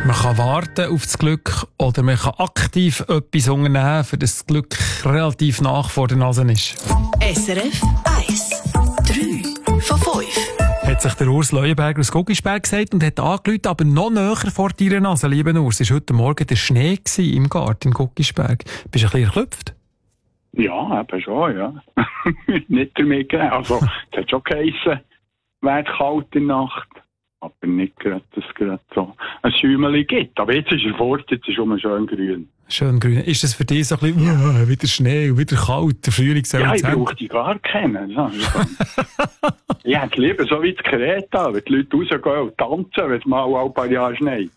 Man kann warten auf das Glück oder man kann aktiv etwas unternehmen, für das Glück relativ nah vor der Nase ist. SRF 1. 3 von 5. Hat sich der Urs Leuenberger aus Guggisberg gesagt und hat angerufen, aber noch näher vor deiner Nase, lieber Urs. Es war heute Morgen der Schnee im Garten in Guggisberg. Bist du ein bisschen erklüpft? Ja, eben schon, ja. Nicht damit gegeben. Also, es hat schon geheissen, wäre kalt in der Nacht. Aber nicht gerade, dass es gerade so ein Schäumeli gibt. Aber jetzt ist er fort, jetzt ist es schön grün. Schön grün. Ist das für dich so ein bisschen, wieder Schnee und wieder kalt, der Frühling soll ja, ich brauche die gar kennen. So. Ich hätte lieber so wie die Kreta, wenn die Leute rausgehen und tanzen, wenn es mal ein paar Jahre schneit.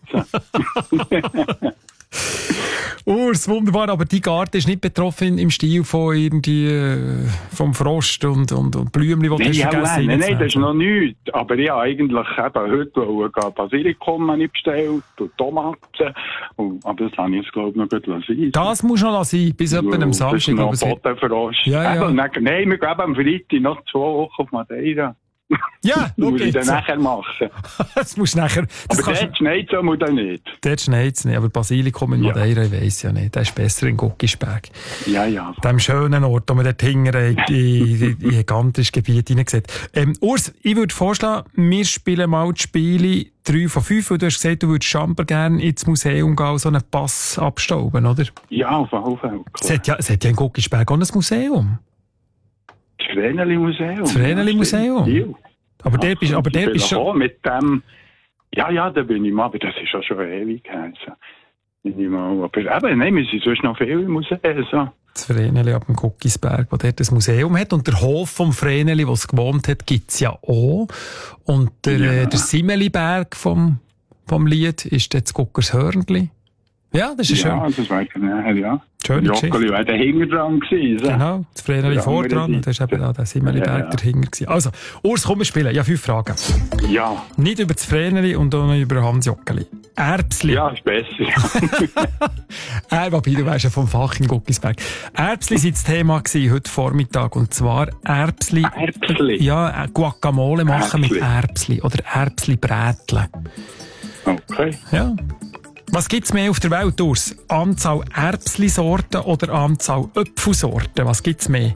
Urs, wunderbar, aber dein Garten ist nicht betroffen im Stil von irgendwie, vom Frost und Blümchen, die du hast vergessen. Nein, das ist noch nichts. Aber ich habe eigentlich eben heute Basilikum bestellt und Tomaten. Aber das habe ich jetzt, glaube ich, noch gut lassen. Das muss noch sein, bis etwa am Samstag. Das ist noch Bodenfrost. Ja. Nein, wir gehen am Freitag noch 2 Wochen auf Madeira. Ja, das muss ich dann nachher machen. Das musst du nachher... Das aber dort schneit es oder nicht? Dort schneit es nicht, aber Basilikum in Madeira, ich weiss ja nicht. Der ist besser in Guggisberg. Ja. Dem schönen Ort, wo man dort hinten in gigantisches Gebiet hineinsieht. Urs, ich würde vorschlagen, wir spielen mal die Spiele 3 von 5, weil du hast gesagt, du würdest Schamper gerne ins Museum gehen und so einen Pass abstauben, oder? Ja, auf jeden Fall. Es hat ja in Guggisberg auch ein Museum. Das Vreneli-Museum. Das Vreneli-Museum? Ja. Aber der bist schon... Mit dem... Ja, da bin ich mal, aber das ist auch schon ewig her. Aber eben, nein, wir sind sonst noch viele Museen. So. Das Vreneli ab dem Guggisberg, wo dort ein Museum hat. Und der Hof vom Vreneli, wo es gewohnt hat, gibt es ja auch. Und der Simmeliberg vom Lied ist jetzt Guckershörnli. Ja, das ist schön. Ja, das war näher, ja. Schöne Geschichte. Joggeli war dahinter dran gewesen. So. Genau, das Vreneli vor dran und da ist eben da der Simmeliberg dahinter gewesen. Also, Urs, komm, wir spielen. Ja, 5 Fragen. Ja. Nicht über das Vreneli und auch nicht über Hans Joggeli. Erbsli. Ja, ist besser. Wobei, du weißt ja vom Fach in Guggisberg. Erbsli war das Thema heute Vormittag. Und zwar Erbsli. Erbsli? Ja, Guacamole machen mit Erbsli. Oder Erbsli-Brätle. Okay. Ja. Was gibt's mehr auf der Welt, Urs? Anzahl Erbsli-Sorten oder Anzahl Äpfelsorten? Was gibt's mehr?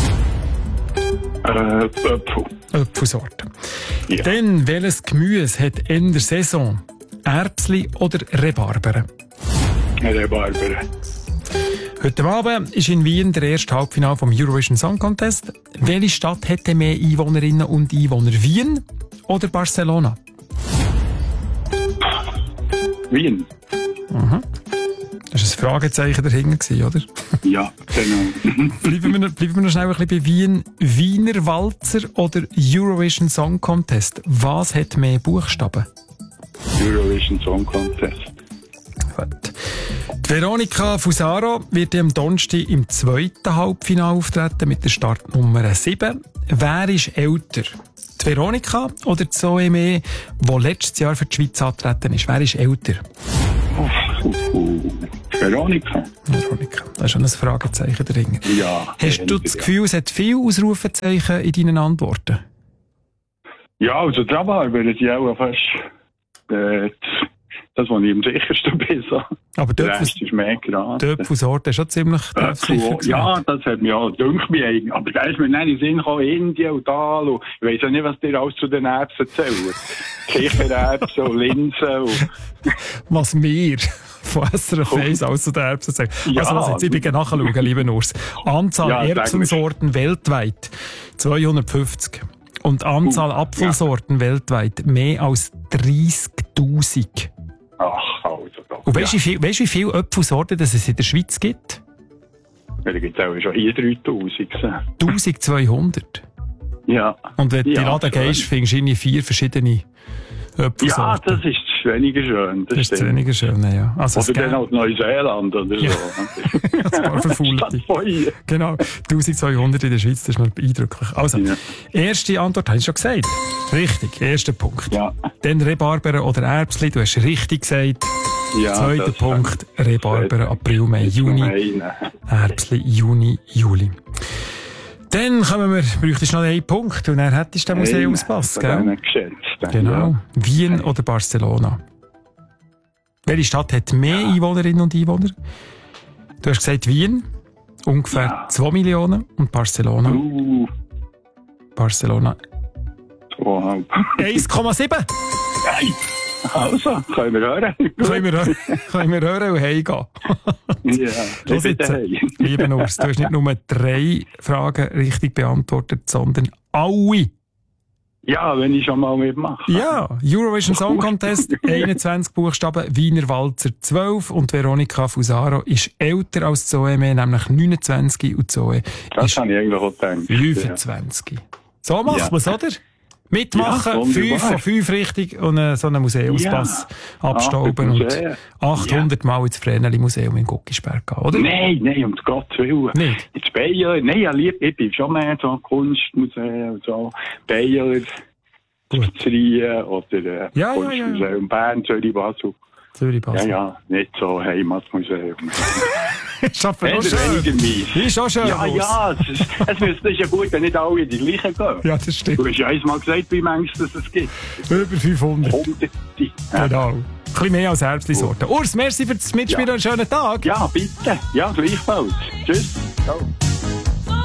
Äpfel. Äpfelsorten. Ja. Dann, welches Gemüse hat in der Saison? Erbsli oder Rhabarber? Rhabarber. Heute Abend ist in Wien der erste Halbfinale vom Eurovision Song Contest. Welche Stadt hätte mehr Einwohnerinnen und Einwohner? Wien oder Barcelona? Wien. Mhm. Das war ein Fragezeichen dahinter, oder? Ja, genau. bleiben wir noch schnell ein bisschen bei Wien. Wiener Walzer oder Eurovision Song Contest? Was hat mehr Buchstaben? Eurovision Song Contest. Gut. Die Veronika Fusaro wird am Donnerstag im 2. Halbfinale auftreten mit der Startnummer 7. Wer ist älter? Die Veronika oder die Zoe, die letztes Jahr für die Schweiz angetreten ist? Wer ist älter? Veronika. Veronika. Das ist schon ein Fragezeichen dahinter. Ja. Hast du das Gefühl, es hat viele Ausrufezeichen in deinen Antworten? Ja, also die Rhabarber ist ja auch fast das, was ich am sichersten bin. So. Aber der Rest ist mehr gerade. Die Äpfelsorte ist schon ziemlich sicher. Ja, das hat mich auch dünkt mich eigentlich. Aber da ist mir nicht in den Sinn gekommen, Indien und Tal. Und ich weiss ja nicht, was dir alles zu den Erbsen erzählen. Kichererbsen und Linsen. Und was wir von SRF 1 alles zu den Erbsen sagen. Ja, also, ich bin nachschauen, lieber Urs. Anzahl Erbsensorten weltweit 250. Und Anzahl Apfelsorten weltweit mehr als 30.000. Ach, also doch. Und weißt du, wie viele Äpfelsorten es in der Schweiz gibt? Ja, da gibt es auch schon hier 3.000. 1200. Ja. Und wenn du in die Laden gehst, findest du irgendwie 4 verschiedene Äpfelsorten. Ja, das ist weniger schön. Das ist weniger schön, ja. Also oder dann aus Neuseeland oder so. Ein paar Verfaulte. Genau, 1200 in der Schweiz, das ist mal eindrücklich. Also, erste Antwort habe ich schon gesagt. Richtig, erster Punkt. Ja. Dann Rhabarber oder Erbsli, du hast richtig gesagt. Ja, zweiter Punkt, Rhabarber, April, Mai, Juni. Erbsli, Juni, Juli. Dann bräuchtest du noch einen Punkt und dann hättest du den Museumspass, gell? Geschätzt, genau. Ja. Wien oder Barcelona? Welche Stadt hat mehr Einwohnerinnen und Einwohner? Du hast gesagt Wien, ungefähr 2 Millionen. Und Barcelona? Barcelona 2,5. 1,7. Nein! Also, können wir hören. können wir hören und heimgehen. Ja, Los jetzt, lieber Urs, du hast nicht nur 3 Fragen richtig beantwortet, sondern alle. Ja, wenn ich schon mal mitmache. Ja, Eurovision Song Contest, 21 Buchstaben, Wiener Walzer 12 und Veronika Fusaro ist älter als Zoe, nämlich 29 und Zoe das habe ich eigentlich auch gedacht. 25. Ja. So macht man es, oder? Mitmachen, ja, 5 von 5 richtig und so einen Museumspass abstauben und 800 Mal ins Vreneli-Museum in Guckisberg gehen, oder? Nein, um Gottes Willen. Nicht? Ins Bayer, ich bin schon mehr so Kunstmuseum und so. Bayer, Schweizerien oder Kunstmuseum Bern, Zürich, Basel. Ja, nicht so Heimatmuseum. Ist aber auch schön. Ist auch schön. Ja, es ist ja gut, wenn nicht alle die gleichen gehen. Ja, das stimmt. Du hast ja einmal gesagt, wie manches es gibt. Über 500. Hunderte. Genau. Ein bisschen mehr als Herbstli-Sorte. Urs, merci für das Mitspielen und einen schönen Tag. Ja, bitte. Ja, gleichfalls. Tschüss. Ciao.